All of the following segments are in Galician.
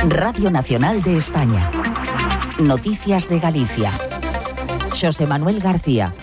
Radio Nacional de España. Noticias de Galicia. Xosé Manuel García.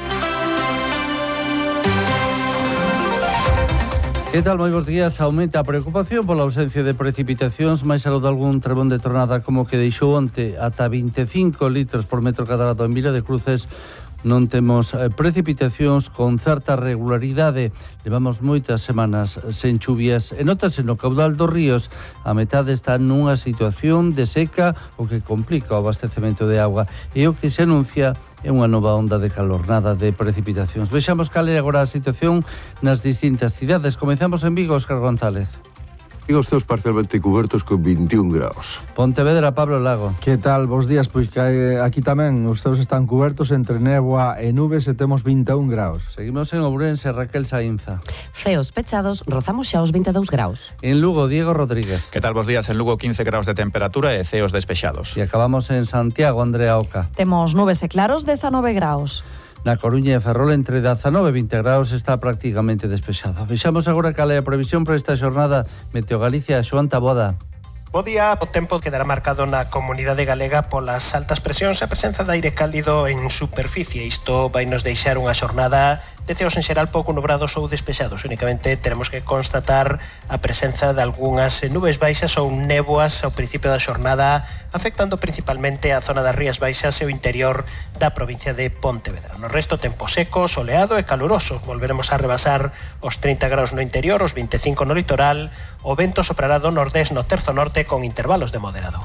Que tal, moi bons días? Aumenta a preocupación pola ausencia de precipitacións, máis aló de algún trebón de tronada como que deixou onte ata 25 litros por metro cadrado en Vila de Cruces. Non temos precipitacións con certa regularidade. Levamos moitas semanas sen chuvias e notase no caudal dos ríos. A metade está nunha situación de seca, o que complica o abastecemento de auga, e o que se anuncia é unha nova onda de calor, nada de precipitacións. Vexamos cal é agora a situación nas distintas cidades. Comezamos en Vigo, Óscar González. Vigo estes parcialmente cubertos con 21 graus. Pontevedra, Pablo Lago. Que tal? Bos días, pois que aquí tamén os teus están cubertos entre néboa e nubes e temos 21 graus. Seguimos en Ourense, Raquel Saínza. Ceos pechados, rozamos xa os 22 graus. En Lugo, Diego Rodríguez. Que tal, bos días? En Lugo 15 graus de temperatura e ceos despexados. E acabamos en Santiago, Andrea Oca. Temos nubes e claros, 19 graus. Na Coruña e Ferrol entre 19 e 20 graus está prácticamente despexado. Vexamos agora cal é a previsión para esta xornada. Meteo Galicia, Xoán Taboada. Bo día, o tempo quedará marcado na comunidade galega polas altas presións e a presenza de aire cálido en superficie. Isto vai nos deixar unha xornada de ceos en xeral pouco nubrados ou despexados. Únicamente teremos que constatar a presenza de algunhas nubes baixas ou néboas ao principio da xornada, afectando principalmente a zona das Rías Baixas e o interior da provincia de Pontevedra. No resto, tempo seco, soleado e caluroso. Volveremos a rebasar os 30 graus no interior, os 25 no litoral. O vento soprará do nordés no terzo norte con intervalos de moderado.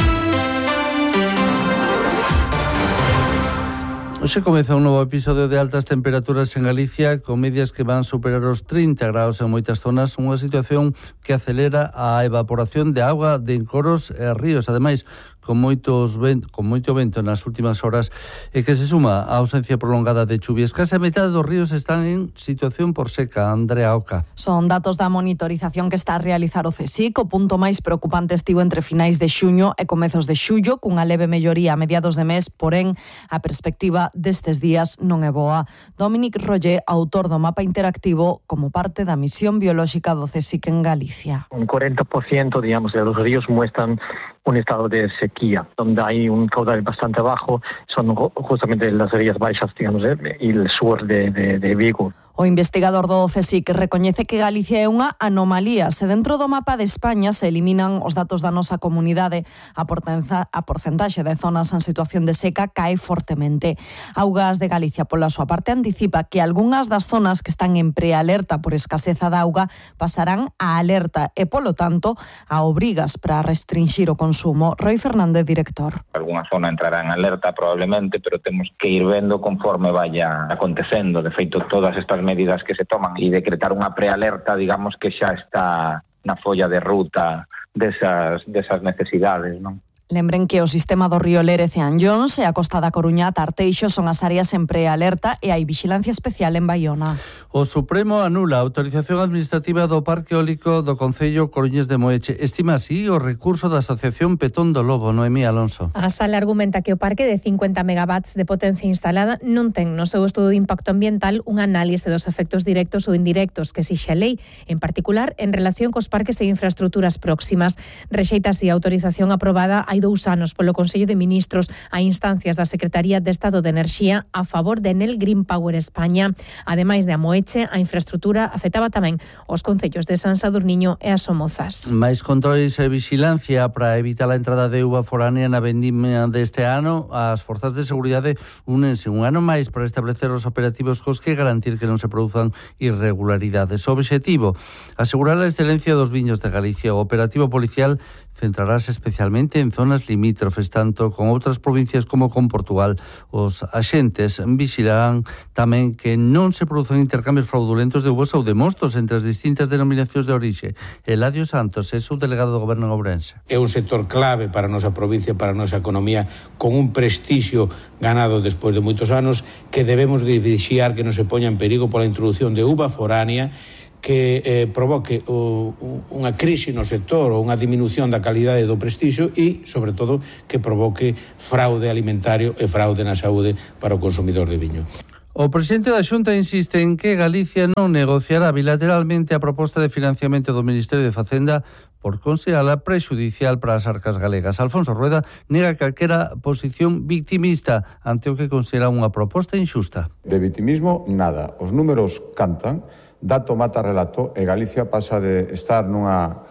Hoxe comeza un novo episodio de altas temperaturas en Galicia, con medias que van superar os 30 graus en moitas zonas, unha situación que acelera a evaporación de auga de encoros e ríos, ademais con moito vento nas últimas horas, e que se suma a ausencia prolongada de chuvias. Case a metade dos ríos están en situación por seca. Andrea Oca. Son datos da monitorización que está a realizar o CSIC. O punto máis preocupante estivo entre finais de xuño e comezos de xullo, cunha leve melloría a mediados de mes, porén a perspectiva destes días non é boa. Dominic Roller, autor do mapa interactivo, como parte da misión biolóxica do CSIC en Galicia. Un 40%, digamos, de los ríos muestran un estado de sequía, donde hay un caudal bastante bajo, son justamente las Rías Baixas, digamos, y el sur de Vigo. O investigador do CSIC recoñece que Galicia é unha anomalía. Se dentro do mapa de España se eliminan os datos da nosa comunidade, a porcentaxe de zonas en situación de seca cae fortemente. Augas de Galicia, pola súa parte, anticipa que algunhas das zonas que están en prealerta por escaseza de auga pasarán a alerta e, polo tanto, a obrigas para restringir o consumo. Roy Fernández, director. Alguna zona entrará en alerta probablemente, pero temos que ir vendo conforme vaya acontecendo. De feito, todas estas medidas que se toman e decretar unha prealerta, digamos que xa está na folla de ruta desas necesidades, non? Lembren que o sistema do río Lérez e Anllóns e a costa da Coruña ata Arteixo son as áreas en prealerta e hai vixilancia especial en Baiona. O Supremo anula a autorización administrativa do Parque Eólico do Concello Coruñés de Moeche. Estima así o recurso da Asociación Petón do Lobo. Noemí Alonso. A sala argumenta que o parque de 50 megawatts de potencia instalada non ten no seu estudo de impacto ambiental un análise dos efectos directos ou indirectos que exixe a lei, en particular en relación cos parques e infraestructuras próximas. Rexeita así a autorización aprobada hai 2 anos polo Consello de Ministros a instancias da Secretaría de Estado de Enerxía a favor de Enel Green Power España. Ademais de a Moeche, a infraestructura afectaba tamén os concellos de San Sadurniño e as Somozas. Mais controles e vixilancia para evitar a entrada de uva foránea na vendimia deste ano. As forzas de seguridade únense un ano máis para establecer os operativos cos que garantir que non se produzan irregularidades. O obxectivo, asegurar a excelencia dos viños de Galicia. O operativo policial centrarase especialmente en zonas limítrofes, tanto con outras provincias como con Portugal. Os axentes vixilarán tamén que non se produzan intercambios fraudulentos de uvas ou de mostos entre as distintas denominacións de orixe. Eladio Santos é subdelegado do Goberno en Ourense. É un sector clave para a nosa provincia, para a nosa economía, con un prestixio ganado despois de moitos anos, que debemos de vixiar que non se poña en perigo pola introducción de uva foránea que provoque unha crise no sector ou unha diminución da calidade do prestixio e, sobre todo, que provoque fraude alimentario e fraude na saúde para o consumidor de viño. O presidente da Xunta insiste en que Galicia non negociará bilateralmente a proposta de financiamento do Ministerio de Facenda por considerala prexudicial para as arcas galegas. Alfonso Rueda nega calquera posición victimista ante o que considera unha proposta inxusta. De vitimismo, nada. Os números cantan, dato mata relato, e Galicia pasa de estar nun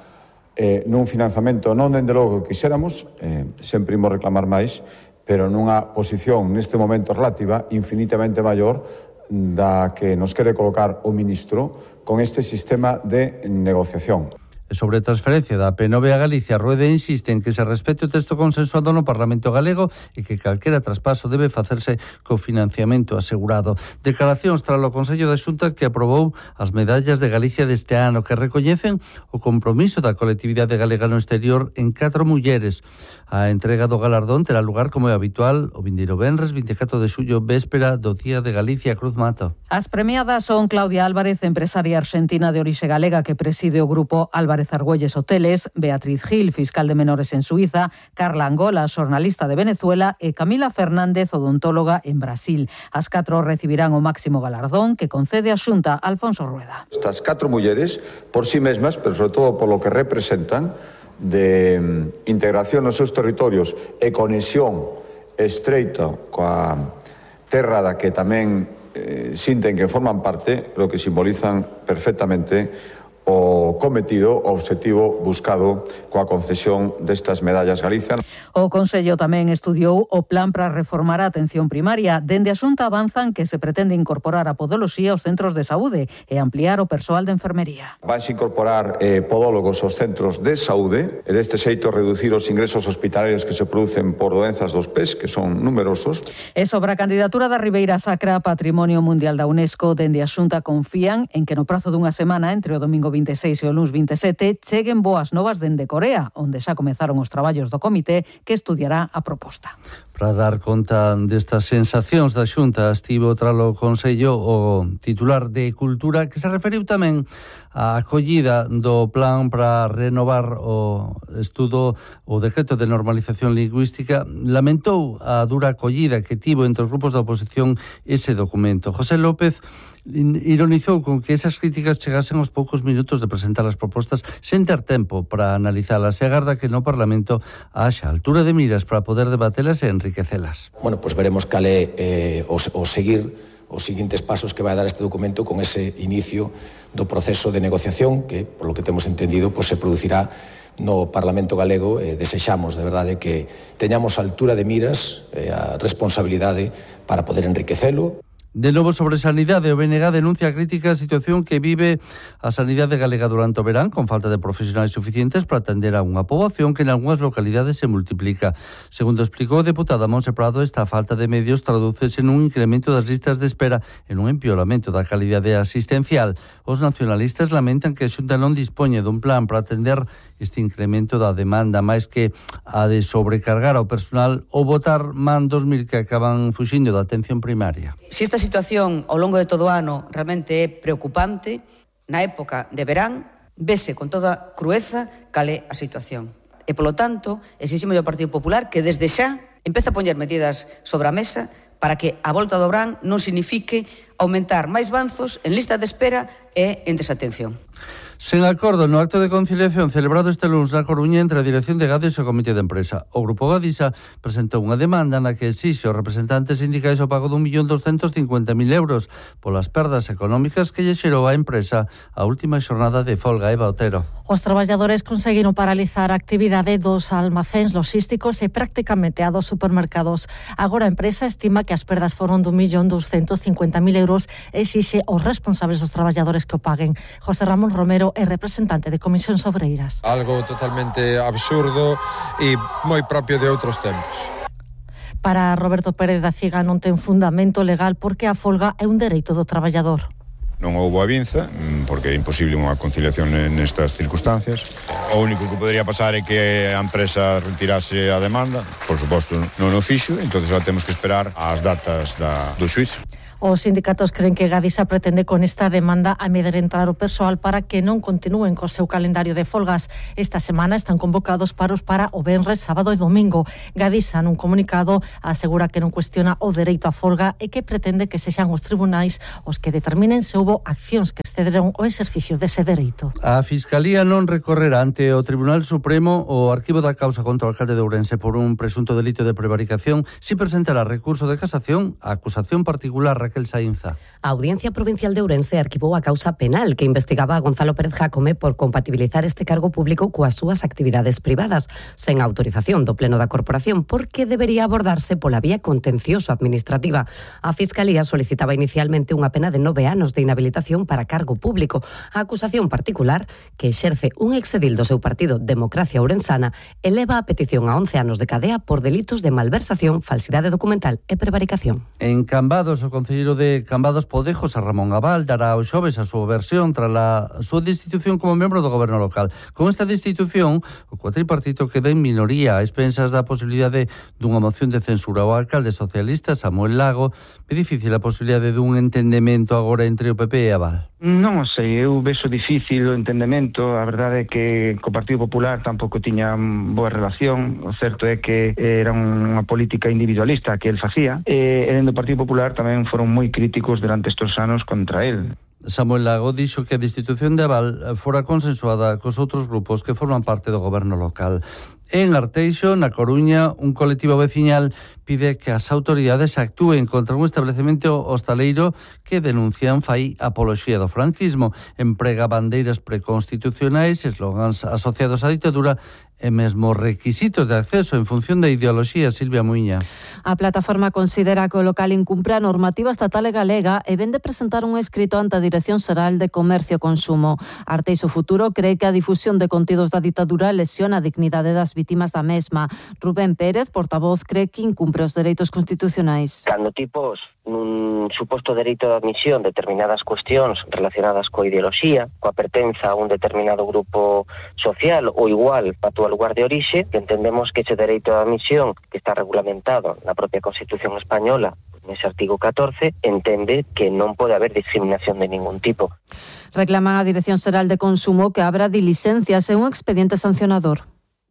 financiamento non dende logo que quixéramos, sempre imos reclamar máis, pero nunha posición neste momento relativa infinitamente maior da que nos quere colocar o ministro con este sistema de negociación. Sobre a transferencia da P9 a Galicia, Rueda insiste en que se respete o texto consensuado no Parlamento galego e que calquera traspaso debe facerse co financiamento asegurado. Declaracións tras o Consello da Xunta que aprobou as medallas de Galicia deste ano que recoñecen o compromiso da colectividade galega no exterior en 4 mulleres. A entrega do galardón terá lugar como é habitual o vindeiro venres 24 de xullo, véspera do Día de Galicia Cruz Mato. As premiadas son Claudia Álvarez, empresaria argentina de orixe galega que preside o grupo Álvarez Argüelles Hoteles, Beatriz Gil, fiscal de menores en Suiza, Carla Angola, xornalista de Venezuela e Camila Fernández, odontóloga en Brasil. As 4 recibirán o máximo galardón que concede a Xunta Alfonso Rueda. Estas 4 mulleres, por sí mesmas, pero sobre todo por lo que representan, de integración nos seus territorios e conexión estreita coa terra da que tamén sinten que forman parte, lo que simbolizan perfectamente o cometido, o obxectivo buscado coa concesión destas medallas Galicia. O Consello tamén estudiou o plan para reformar a atención primaria. Dende a Xunta avanzan que se pretende incorporar a podoloxía aos centros de saúde e ampliar o persoal de enfermería. Vanse incorporar podólogos aos centros de saúde e deste xeito reducir os ingresos hospitalarios que se producen por doenzas dos pés, que son numerosos. E sobre a candidatura da Ribeira Sacra a Patrimonio Mundial da UNESCO, dende a Xunta confían en que no prazo dunha semana, entre o domingo 26 e o luns 27, cheguen boas novas dende Corea, onde xa comezaron os traballos do comité que estudiará a proposta. Para dar conta destas sensacións da Xunta, estivo tralo Consello o titular de Cultura, que se referiu tamén á acollida do plan para renovar o estudo, o decreto de normalización lingüística. Lamentou a dura acollida que tivo entre os grupos da oposición ese documento. José López ironizou con que esas críticas chegasen aos poucos minutos de presentar as propostas sen ter tempo para analizalas e agarda que no Parlamento haxa altura de miras para poder debatelas e enriquecelas. Bueno, pues veremos cal é o seguir os seguintes pasos que vai dar este documento con ese inicio do proceso de negociación que, por lo que temos entendido, pues se producirá no Parlamento galego. Desexamos, de verdade, que teñamos altura de miras e a responsabilidade para poder enriquecelo. De novo sobre sanidade, o BNG denuncia a crítica situación que vive a sanidade galega durante o verán, con falta de profesionais suficientes para atender a unha poboación que en algunhas localidades se multiplica. Segundo explicou a deputada Monse Prado, esta falta de medios tradúcese nun incremento das listas de espera e nun empeoramento da calidade asistencial. Os nacionalistas lamentan que a Xunta non dispoñe dun plan para atender este incremento da demanda, máis que a de sobrecargar ao personal ou botar man 2000 que acaban fuxindo da atención primaria. Si esta situación ao longo de todo o ano realmente é preocupante, na época de verán vese con toda crueza cal é a situación. E, polo tanto, exiximos ao Partido Popular que desde xa empece a poñer medidas sobre a mesa para que a volta do verán non signifique aumentar máis banzos en lista de espera e en desatención. Sen acordo no acto de conciliación celebrado este lunes na Coruña entre a Dirección de Gades e o Comité de Empresa. O Grupo Gadisa presentou unha demanda na que exixe aos representantes sindicais o pago de 1.250.000 euros polas perdas económicas que lle xerou a empresa a última xornada de folga. Eva Otero. Os traballadores conseguiron paralizar a actividade dos almacéns logísticos e prácticamente a dos supermercados. Agora a empresa estima que as perdas foron de 1.250.000 euros e exixe aos responsables dos traballadores que o paguen. José Ramón Romero é representante de Comisións Obreiras. Algo totalmente absurdo e moi propio de outros tempos. Para Roberto Pérez da Ciga non ten fundamento legal porque a folga é un dereito do traballador. Non houbo avinza, porque é imposible unha conciliación nestas circunstancias. O único que podería pasar é que a empresa retirase a demanda, por suposto non o fixo, entón só temos que esperar as datas do xuízo. Os sindicatos creen que Gadisa pretende con esta demanda amedrentar o persoal para que non continúen co seu calendario de folgas. Esta semana están convocados paros para o venres, sábado e domingo. Gadisa, nun comunicado, asegura que non cuestiona o dereito a folga e que pretende que sexan os tribunais os que determinen se houbo accións que excederon o exercicio dese dereito. A Fiscalía non recorrerá ante o Tribunal Supremo o arquivo da causa contra o alcalde de Ourense por un presunto delito de prevaricación si presentará recurso de casación a acusación particular Raquel Saínza. A Audiencia Provincial de Ourense arquivou a causa penal que investigaba a Gonzalo Pérez Jácome por compatibilizar este cargo público coas súas actividades privadas, sen autorización do Pleno da Corporación, porque debería abordarse pola vía contencioso administrativa. A Fiscalía solicitaba inicialmente unha pena de 9 anos de inhabilitación para cargo público. A acusación particular, que exerce un exedil do seu partido Democracia Ourensana, eleva a petición a 11 anos de cadea por delitos de malversación, falsidade documental e prevaricación. En Cambados, o concelleiro de Cambados Podejo, José Ramón Abal, dará o xoves a súa versión tras a súa destitución como membro do goberno local. Con esta destitución, o cuatripartito queda en minoría a expensas da posibilidade dunha moción de censura. O alcalde socialista, Samuel Lago, é difícil a posibilidade dun entendemento agora entre o PP e Abal. Non o sei, eu vexo difícil o entendemento. A verdade é que co Partido Popular tampouco tiña boa relación. O certo é que era unha política individualista que el facía, e dentro do Partido Popular tamén foron moi críticos durante estes anos contra el. Samuel Lago dixo que a destitución de Abal fora consensuada cos outros grupos que forman parte do goberno local. En Arteixo, na Coruña, un colectivo veciñal pide que as autoridades actúen contra un establecemento hostaleiro que denuncian fai apoloxía do franquismo, emprega bandeiras preconstitucionais, eslogans asociados á ditadura e mesmo requisitos de acceso en función da ideoloxía. Silvia Muiña. A plataforma considera que o local incumpre a normativa estatal e galega e vende presentar un escrito ante a Dirección Xeral de Comercio e Consumo. Arteixo Futuro cree que a difusión de contidos da ditadura lesiona a dignidade das vítimas da mesma. Rubén Pérez, portavoz, cree que incumpre os dereitos constitucionais. Cando tipos nun suposto dereito de admisión determinadas cuestións relacionadas coa ideoloxía, coa pertenza a un determinado grupo social ou igual a túa lugar de orixe, que entendemos que ese dereito de admisión que está regulamentado na propia Constitución española, nese artigo 14, entende que non pode haber discriminación de ningún tipo. Reclaman a Dirección Xeral de Consumo que abra diligencias e un expediente sancionador.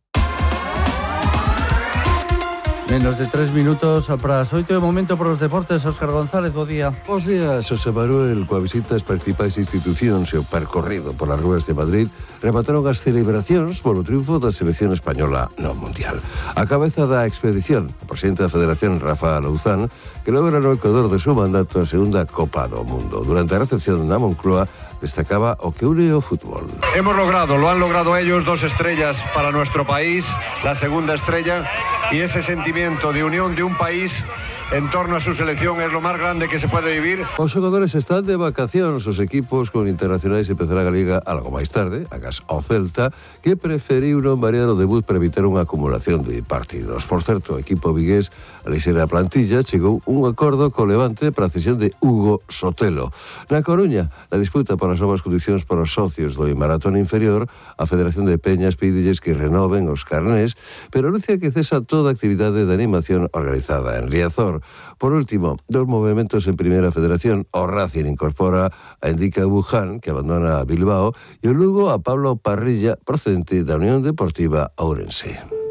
Menos de 3 minutos para as 8 de momento para os deportes. Óscar González, bo día. Bos días, José Manuel. Coa visita ás principais institucións e o percorrido polas ruas de Madrid, remataron as celebracións polo triunfo da selección española no Mundial. A cabeza da expedición, o presidente da Federación, Rafa Louzán, que logra no Ecuador de seu mandato a segunda Copa do Mundo. Durante a recepción na Moncloa, destacaba o que une o fútbol. Lo han logrado ellos, 2 estrellas para nuestro país, la segunda estrella, y ese sentimiento de unión de un país en torno a su selección es lo más grande que se puede vivir. Os xogadores están de vacacións, os equipos con internacionais empezará a Liga algo máis tarde, agás ao Celta, que preferiu non variar o debut para evitar unha acumulación de partidos. Por certo, o equipo vigués, a lixeira plantilla, chegou un acordo co Levante para a cesión de Hugo Sotelo. Na Coruña, na disputa polas novas condicións para os socios do maratón inferior, a Federación de Peñas pídelles que renoven os carnés, pero anuncia que cesa toda actividade de animación organizada en Riazor. Por último, 2 movimentos en Primeira Federación. O Racing incorpora a Indica Buján, que abandona Bilbao, e o Lugo a Pablo Parrilla, procedente da Unión Deportiva Ourense.